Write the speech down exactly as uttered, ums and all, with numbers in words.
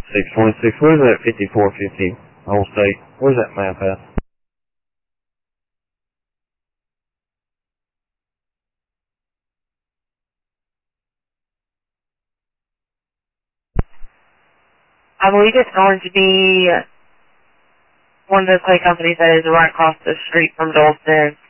six twenty-six, where's that fifty-four fifty whole state? Where's that map at? I believe it's going to be one of the clay companies that is right across the street from Dolston.